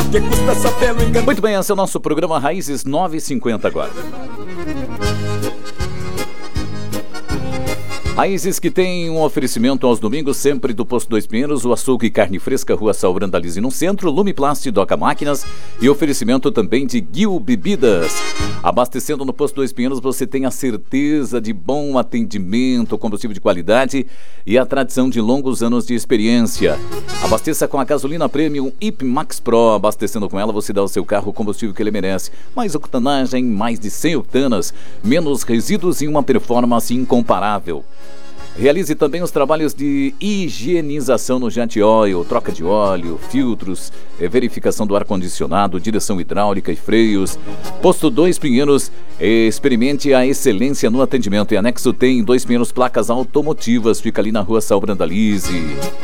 que custa saber o engano. Muito bem, esse é o nosso programa Raízes 9h50 agora. Raízes que tem um oferecimento aos domingos sempre do Posto Dois Pinheiros, o açougue e carne fresca, Rua Saul Brandalize no centro, Lumiplast, Doca Máquinas e oferecimento também de Guil Bebidas. Abastecendo no Posto Dois Pinheiros você tem a certeza de bom atendimento, combustível de qualidade e a tradição de longos anos de experiência. Abasteça com a gasolina Premium IP Max Pro. Abastecendo com ela você dá ao seu carro o combustível que ele merece. Mais octanagem, mais de 100 octanas, menos resíduos e uma performance incomparável. Realize também os trabalhos de higienização no Jet Oil, troca de óleo, filtros, verificação do ar-condicionado, direção hidráulica e freios. Posto Dois Pinheiros, experimente a excelência no atendimento. E anexo tem Dois Pinheiros placas automotivas, fica ali na Rua Saul Brandalize.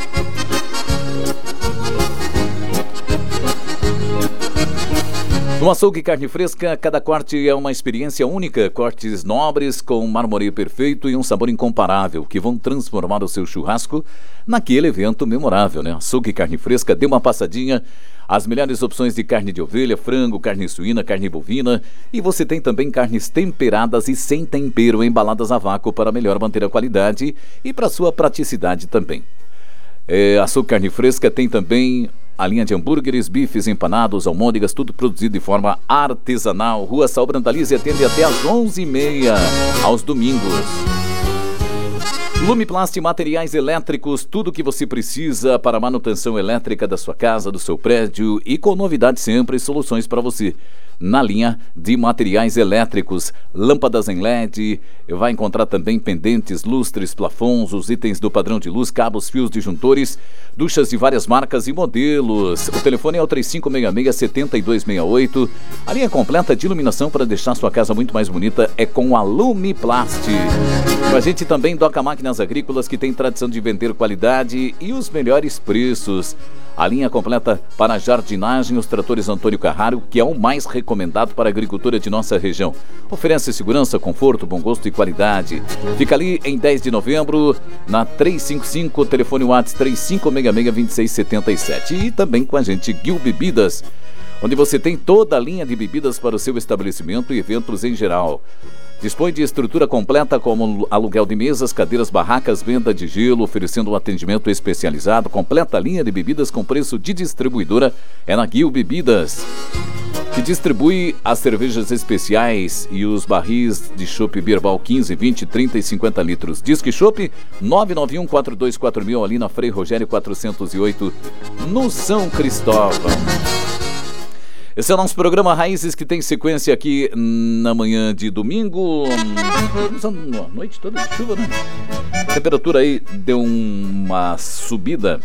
No açougue Carne Fresca, cada corte é uma experiência única. Cortes nobres com marmoreio perfeito e um sabor incomparável que vão transformar o seu churrasco naquele evento memorável, né? Açougue Carne Fresca, dê uma passadinha. As melhores opções de carne de ovelha, frango, carne suína, carne bovina. E você tem também carnes temperadas e sem tempero, embaladas a vácuo para melhor manter a qualidade e para sua praticidade também. Açougue Carne Fresca tem também a linha de hambúrgueres, bifes, empanados, almôndegas, tudo produzido de forma artesanal. Rua Saul Brandalize atende até às 11h30 aos domingos. Lumiplast Materiais Elétricos, tudo o que você precisa para a manutenção elétrica da sua casa, do seu prédio e com novidade sempre, soluções para você. Na linha de materiais elétricos, lâmpadas em LED, vai encontrar também pendentes, lustres, plafons, os itens do padrão de luz, cabos, fios disjuntores, duchas de várias marcas e modelos. O telefone é o 3566-7268. A linha completa de iluminação para deixar sua casa muito mais bonita é com a Lumiplast. Com a gente também Doca Máquinas Agrícolas, que tem tradição de vender qualidade e os melhores preços. A linha completa para a jardinagem, os tratores Antônio Carraro, que é o mais recomendado para a agricultura de nossa região. Oferece segurança, conforto, bom gosto e qualidade. Fica ali em 10 de novembro, na 355, telefone WhatsApp 3566-2677. E também com a gente, Guil Bebidas, onde você tem toda a linha de bebidas para o seu estabelecimento e eventos em geral. Dispõe de estrutura completa como aluguel de mesas, cadeiras, barracas, venda de gelo, oferecendo um atendimento especializado. Completa linha de bebidas com preço de distribuidora é na Guil Bebidas, que distribui as cervejas especiais e os barris de chopp Birbal 15, 20, 30 e 50 litros. Disque Chopp 991-424000 ali na Frei Rogério 408 no São Cristóvão. Esse é o nosso programa Raízes, que tem sequência aqui na manhã de domingo. Uma noite toda de chuva, né? A temperatura aí deu uma subida,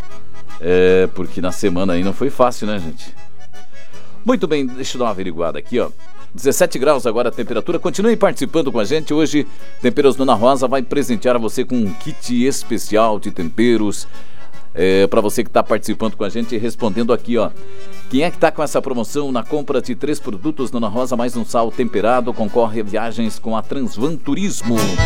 porque na semana aí não foi fácil, né, gente? Muito bem, deixa eu dar uma averiguada aqui, ó. 17 graus agora a temperatura. Continue participando com a gente. Hoje, Temperos Dona Rosa vai presentear você com um kit especial de temperos. Para você que está participando com a gente e respondendo aqui, ó. Quem é que está com essa promoção? Na compra de 3 produtos Dona Rosa mais um sal temperado, concorre a viagens com a Transvan Turismo.